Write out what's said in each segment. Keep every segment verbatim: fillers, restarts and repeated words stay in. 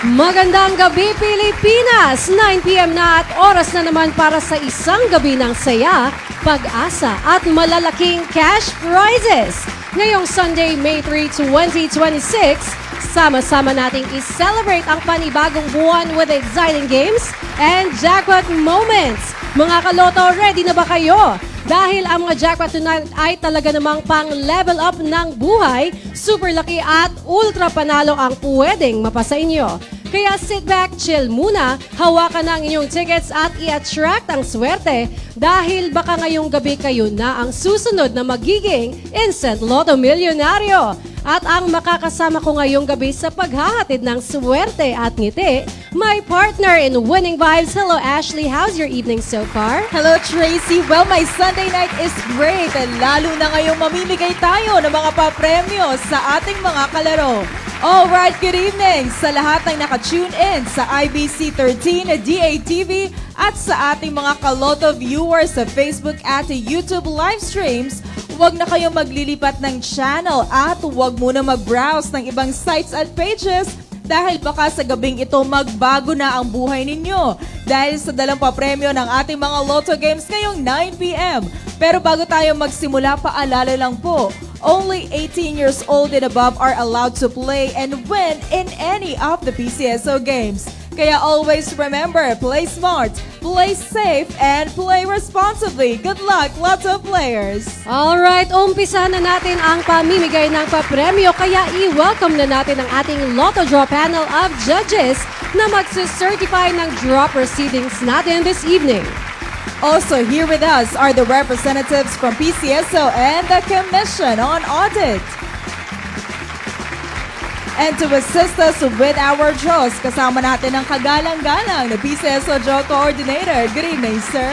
Magandang gabi Pilipinas! nine p m na at oras na naman para sa isang gabi ng saya, pag-asa at malalaking cash prizes. Ngayong Sunday, May third, twenty twenty-six, sama-sama nating i-celebrate ang panibagong buwan with exciting games and jackpot moments. Mga kaloto, ready na ba kayo? Dahil ang mga jackpot tonight ay talaga namang pang-level up ng buhay, super laki at ultra panalo ang pwedeng mapasa inyo. Kaya sit back, chill muna, hawakan ang inyong tickets at i-attract ang swerte dahil baka ngayong gabi kayo na ang susunod na magiging Instant Lotto Milyonaryo. At ang makakasama ko ngayong gabi sa paghahatid ng swerte at ngiti, my partner in Winning Vibes. Hello Ashley, how's your evening so far? Hello Tracy, well my Sunday night is great. Lalo na ngayong mamimigay tayo ng mga papremyo sa ating mga kalaro. Alright, good evening sa lahat ng naka-tune in sa I B C thirteen D A T V at sa ating mga kaloto viewers sa Facebook at YouTube live streams. Huwag na kayong maglilipat ng channel at huwag muna mag-browse ng ibang sites at pages dahil baka sa gabing ito magbago na ang buhay ninyo dahil sa dalang papremyo ng ating mga Lotto games ngayong nine p m Pero bago tayo magsimula, paalala lang po, only eighteen years old and above are allowed to play and win in any of the P C S O games. Kaya always remember, play smart, play safe, and play responsibly. Good luck, Lotto players! Alright, umpisahan na natin ang pamimigay ng papremyo kaya i-welcome na natin ang ating Lotto Draw panel of judges na magsucertify ng draw proceedings natin this evening. Also here with us are the representatives from P C S O and the Commission on Audit. And to assist us with our draws, kasama natin ang kagalang-galang na P C S O Draw Coordinator. Good evening, sir.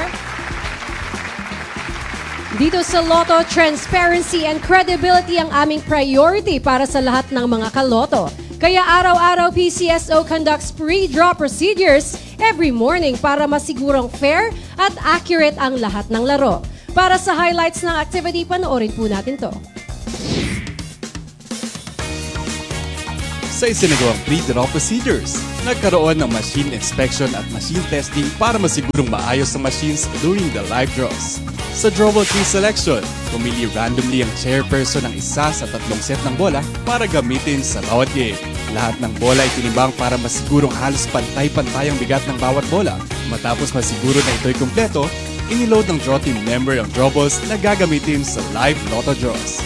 Dito sa Lotto, transparency and credibility ang aming priority para sa lahat ng mga kaloto. Kaya araw-araw P C S O conducts pre-draw procedures every morning para masigurong fair at accurate ang lahat ng laro. Para sa highlights ng activity, panoorin po natin to. Sa isinagawang pre-draw procedures, nagkaroon ng machine inspection at machine testing para masigurong maayos ang machines during the live draws. Sa drawable tree selection, pumili randomly ang chairperson ng isa sa tatlong set ng bola para gamitin sa bawat game. Lahat ng bola ay tinimbang para masigurong halos pantay-pantay ang bigat ng bawat bola. Matapos masiguro na ito'y kumpleto, iniload ng draw team member ang drawballs na gagamitin sa live Lotto draws.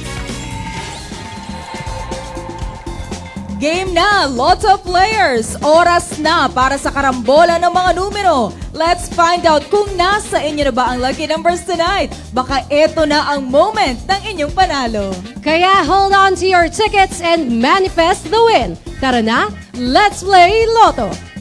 Game na, Lotto players! Oras na para sa karambola ng mga numero. Let's find out kung nasa inyo na ba ang lucky numbers tonight. Baka ito na ang moment ng inyong panalo. Kaya hold on to your tickets and manifest the win. Tara na, let's play Lotto!